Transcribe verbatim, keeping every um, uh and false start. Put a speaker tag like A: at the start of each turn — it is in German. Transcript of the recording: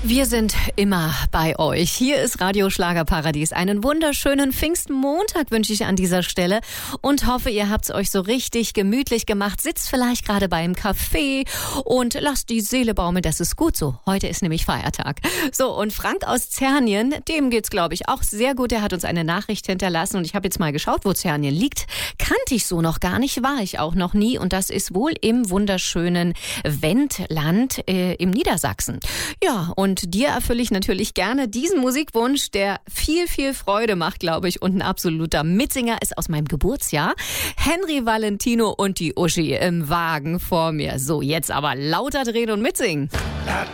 A: Wir sind immer bei euch. Hier ist Radio Schlagerparadies. Einen wunderschönen Pfingstmontag wünsche ich an dieser Stelle und hoffe, ihr habt es euch so richtig gemütlich gemacht. Sitzt vielleicht gerade beim Café und lasst die Seele baumeln. Das ist gut so. Heute ist nämlich Feiertag. So, und Frank aus Zernien, dem geht's, glaube ich, auch sehr gut. Der hat uns eine Nachricht hinterlassen und ich habe jetzt mal geschaut, wo Zernien liegt. Kannte ich so noch gar nicht, war ich auch noch nie. Und das ist wohl im wunderschönen Wendland äh, im Niedersachsen. Ja, und Und dir erfülle ich natürlich gerne diesen Musikwunsch, der viel, viel Freude macht, glaube ich. Und ein absoluter Mitsinger ist aus meinem Geburtsjahr. Henry Valentino und die Uschi im Wagen vor mir. So, jetzt aber lauter drehen und mitsingen.
B: La